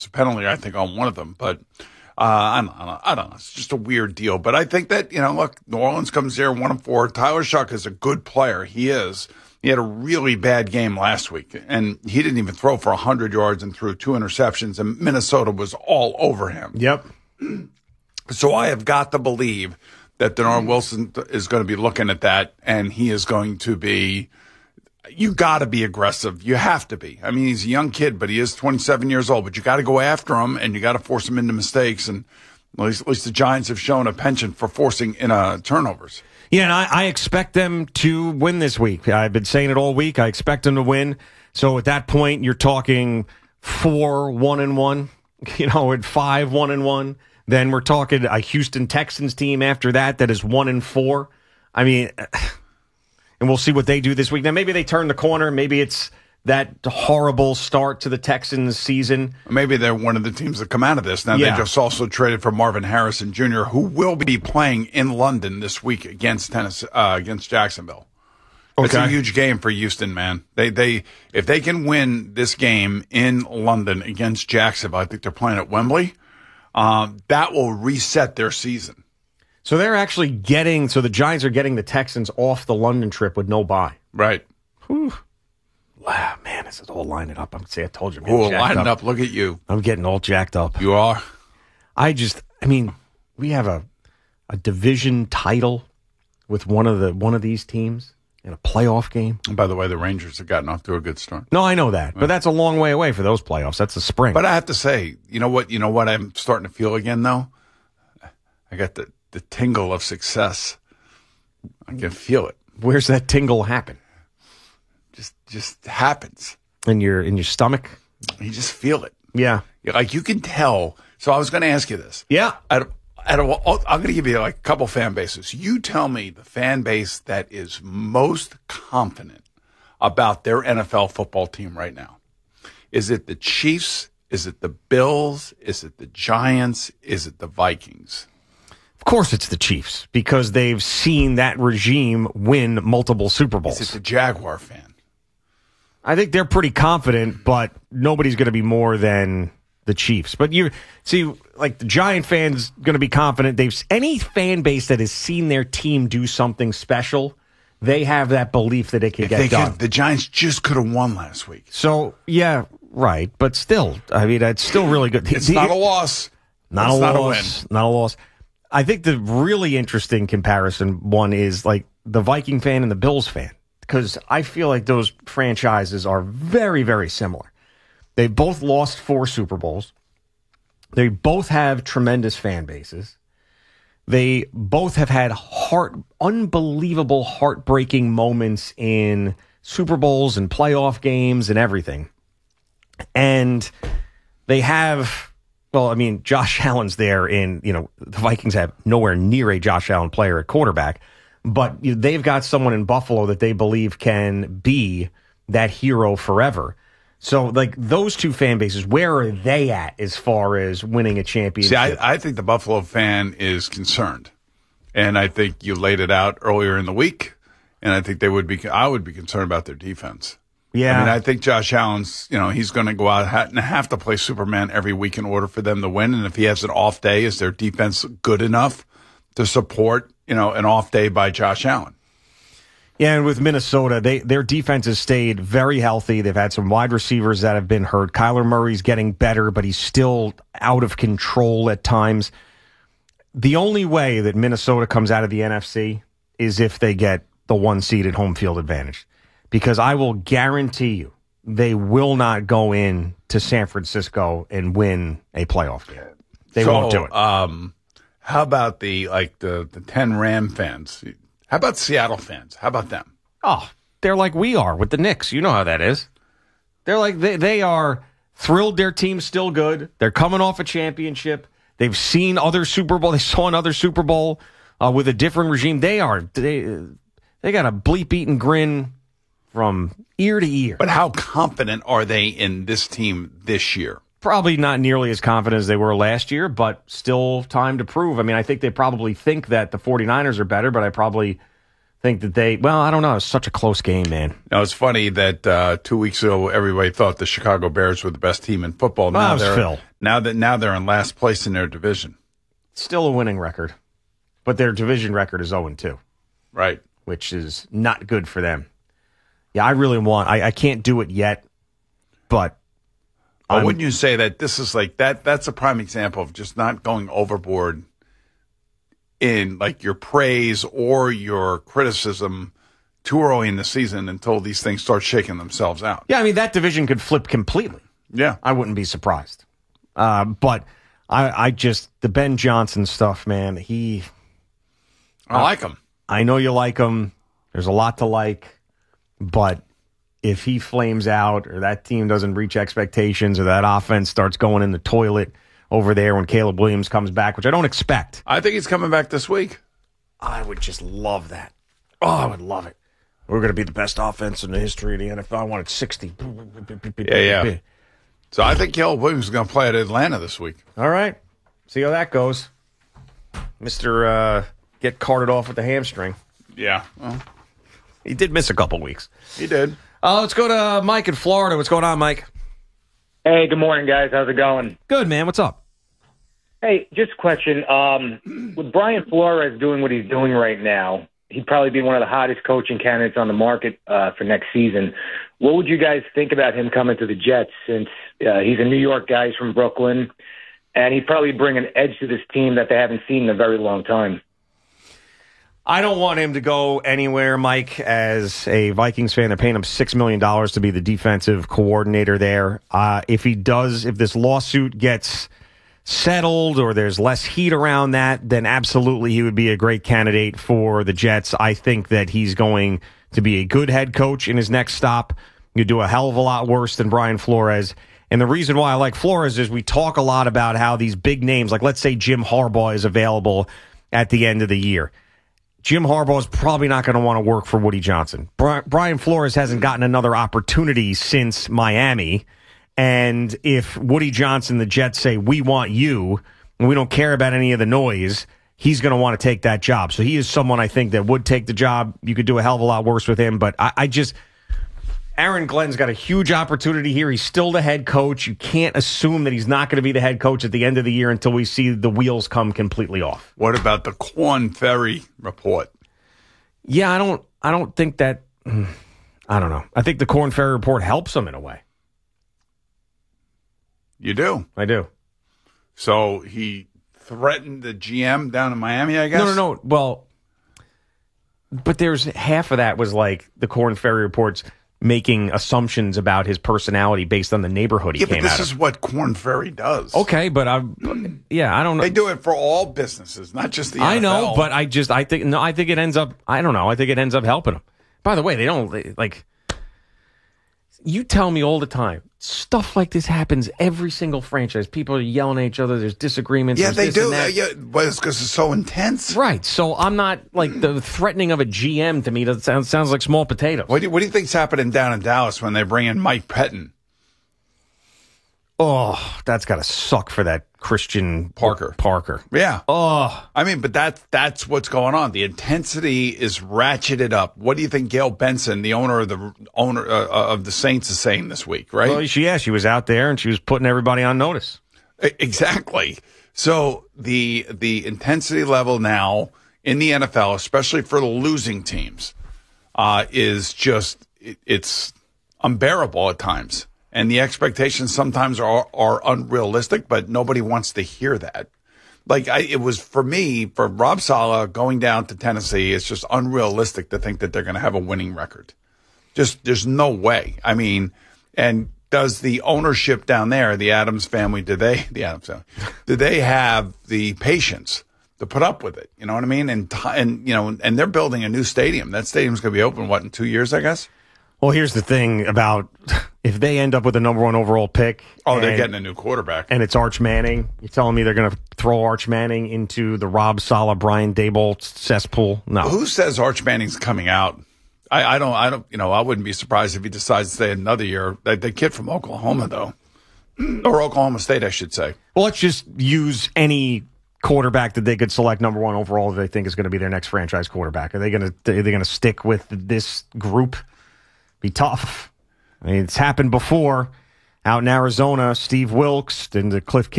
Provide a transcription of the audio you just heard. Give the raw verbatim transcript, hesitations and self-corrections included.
a penalty, I think, on one of them. But uh, I, don't, I, don't, I don't know. It's just a weird deal. But I think that, you know, look, New Orleans comes there one and four. Tyler Shuck is a good player. He is. He had a really bad game last week, and he didn't even throw for one hundred yards and threw two interceptions, and Minnesota was all over him. Yep. So I have got to believe that Denard Wilson is going to be looking at that, and he is going to be – you got to be aggressive. You have to be. I mean, he's a young kid, but he is twenty-seven years old, but you got to go after him, and you got to force him into mistakes, and at least, at least the Giants have shown a penchant for forcing in uh, turnovers. Yeah, and I, I expect them to win this week. I've been saying it all week. I expect them to win. So at that point, you're talking four, one and one, you know, at five, one and one. Then we're talking a Houston Texans team after that that is one and four. I mean, and we'll see what they do this week. Now, maybe they turn the corner. Maybe it's that horrible start to the Texans season. Maybe they're one of the teams that come out of this. Now, yeah. They just also traded for Marvin Harrison Junior, who will be playing in London this week against Tennessee, uh, against Jacksonville. Okay. It's a huge game for Houston, man. They, they, if they can win this game in London against Jacksonville, I think they're playing at Wembley. Um, that will reset their season. So they're actually getting, so the Giants are getting the Texans off the London trip with no bye. Right. Whew. Wow, man, this is all lining up. I'm saying, I told you. Oh, lining up. up. Look at you. I'm getting all jacked up. You are? I just, I mean, we have a a division title with one of the one of these teams in a playoff game. And by the way, the Rangers have gotten off to a good start. No, I know that, but that's a long way away for those playoffs. That's the spring. But I have to say, you know what? You know what I'm starting to feel again, though? I got the, the tingle of success. I can feel it. Where's that tingle happen? Just just happens. In your in your stomach? You just feel it. Yeah. Like you can tell. So I was going to ask you this. Yeah. Out of, out of, I'm going to give you like a couple fan bases. You tell me the fan base that is most confident about their N F L football team right now. Is it the Chiefs? Is it the Bills? Is it the Giants? Is it the Vikings? Of course it's the Chiefs, because they've seen that regime win multiple Super Bowls. Is it the Jaguar fan? I think they're pretty confident, but nobody's going to be more than the Chiefs. But you see, like the Giant fans going to be confident. They've any fan base that has seen their team do something special, they have that belief that it can if get they done. Could, the Giants just could have won last week. So yeah, right. But still, I mean, it's still really good. It's not a loss. Not it's a not loss. A win. Not a loss. I think the really interesting comparison one is like the Viking fan and the Bills fan, because I feel like those franchises are very, very similar. They both lost four Super Bowls. They both have tremendous fan bases. They both have had heart, unbelievable, heartbreaking moments in Super Bowls and playoff games and everything. And they have... Well, I mean, Josh Allen's there, and, you know, the Vikings have nowhere near a Josh Allen player at quarterback, but you know, they've got someone in Buffalo that they believe can be that hero forever. So, like, those two fan bases, where are they at as far as winning a championship? See, I, I think the Buffalo fan is concerned, and I think you laid it out earlier in the week, and I think they would be. I would be concerned about their defense. Yeah. I mean, I think Josh Allen's, you know, he's going to go out and have to play Superman every week in order for them to win. And if he has an off day, is their defense good enough to support, you know, an off day by Josh Allen? Yeah, and with Minnesota, they their defense has stayed very healthy. They've had some wide receivers that have been hurt. Kyler Murray's getting better, but he's still out of control at times. The only way that Minnesota comes out of the N F C is if they get the one seed at home field advantage. Because I will guarantee you they will not go in to San Francisco and win a playoff game. They so, won't do it. Um, how about the like the, the ten Ram fans? How about Seattle fans? How about them? Oh, they're like we are with the Knicks. You know how that is. They're like they they are thrilled their team's still good. They're coming off a championship. They've seen other Super Bowl. They saw another Super Bowl uh, with a different regime. They are they they got a bleep-eaten grin from ear to ear. But how confident are they in this team this year? Probably not nearly as confident as they were last year, but still time to prove. I mean, I think they probably think that the 49ers are better, but I probably think that they, well, I don't know. It's such a close game, man. Now, it's funny that uh, two weeks ago, everybody thought the Chicago Bears were the best team in football. Now, well, that was they're, Phil. Now that now they're in last place in their division. Still a winning record, but their division record is oh and two. Right. Which is not good for them. Yeah, I really want, I, I can't do it yet, but. Well, wouldn't you say that this is like, that? that's a prime example of just not going overboard in like your praise or your criticism too early in the season until these things start shaking themselves out. Yeah, I mean, that division could flip completely. Yeah. I wouldn't be surprised. Uh, but I, I just, the Ben Johnson stuff, man, he. I uh, like him. I know you like him. There's a lot to like. But if he flames out or that team doesn't reach expectations or that offense starts going in the toilet over there when Caleb Williams comes back, which I don't expect. I think he's coming back this week. I would just love that. Oh, I would love it. We're going to be the best offense in the history of the N F L. I wanted sixty. Yeah, yeah. So I think Caleb Williams is going to play at Atlanta this week. All right. See how that goes. Mister Uh, get carted off with the hamstring. Yeah. Well, he did miss a couple weeks. He did. Uh, let's go to Mike in Florida. What's going on, Mike? Hey, good morning, guys. How's it going? Good, man. What's up? Hey, just a question. Um, with Brian Flores doing what he's doing right now, he'd probably be one of the hottest coaching candidates on the market uh, for next season. What would you guys think about him coming to the Jets, since uh, he's a New York guy, he's from Brooklyn, and he'd probably bring an edge to this team that they haven't seen in a very long time? I don't want him to go anywhere, Mike. As a Vikings fan, they're paying him six million dollars to be the defensive coordinator there. Uh, if he does, if this lawsuit gets settled or there's less heat around that, then absolutely he would be a great candidate for the Jets. I think that he's going to be a good head coach in his next stop. You do a hell of a lot worse than Brian Flores. And the reason why I like Flores is we talk a lot about how these big names, like let's say Jim Harbaugh is available at the end of the year. Jim Harbaugh is probably not going to want to work for Woody Johnson. Brian Flores hasn't gotten another opportunity since Miami. And if Woody Johnson, the Jets, say, we want you, and we don't care about any of the noise, he's going to want to take that job. So he is someone I think that would take the job. You could do a hell of a lot worse with him. But I, I just, Aaron Glenn's got a huge opportunity here. He's still the head coach. You can't assume that he's not going to be the head coach at the end of the year until we see the wheels come completely off. What about the Korn Ferry report? Yeah, I don't, I don't think that, I don't know. I think the Korn Ferry report helps him in a way. You do? I do. So he threatened the G M down in Miami, I guess? No, no, no. Well, but there's half of that was like the Korn Ferry reports making assumptions about his personality based on the neighborhood he yeah, came but this out is of. what Korn Ferry does. Okay, but I, yeah, I don't know. They do it for all businesses, not just the N F L. I know, but I just, I think, no, I think it ends up, I don't know, I think it ends up helping him. By the way, they don't, they, like, you tell me all the time, stuff like this happens every single franchise. People are yelling at each other. There's disagreements. Yeah, they do. Uh, yeah, but it's because it's so intense. Right. So I'm not, like, the threatening of a G M to me that sounds, sounds like small potatoes. What do, you, what do you think's happening down in Dallas when they bring in Mike Pettin? Oh, that's got to suck for that Christian Parker. Parker. Yeah. Oh. I mean, but that's, that's what's going on. The intensity is ratcheted up. What do you think Gail Benson, the owner of the owner uh, of the Saints, is saying this week, right? Well, she, yeah, she was out there and she was putting everybody on notice. Exactly. So the the intensity level now in the N F L, especially for the losing teams, uh, is just, it, it's unbearable at times. And the expectations sometimes are are unrealistic, but nobody wants to hear that. Like, I, it was for me, for Rob Saleh going down to Tennessee, it's just unrealistic to think that they're going to have a winning record. Just, there's no way. I mean, and does the ownership down there, the Adams family, do they, the Adams family, do they have the patience to put up with it? You know what I mean? And, and you know, and they're building a new stadium. That stadium's going to be open, what, in two years, I guess? Well, here's the thing about if they end up with the number one overall pick. Oh, they're and, getting a new quarterback. And it's Arch Manning. You're telling me they're going to throw Arch Manning into the Rob Saleh, Brian Daboll cesspool? No. Who says Arch Manning's coming out? I, I don't, I don't, you know, I wouldn't be surprised if he decides to stay another year. The, the kid from Oklahoma, though, or Oklahoma State, I should say. Well, let's just use any quarterback that they could select number one overall that they think is going to be their next franchise quarterback. Are they going to, are they going to stick with this group? Be tough. I mean, it's happened before. Out in Arizona, Steve Wilkes and the Cliff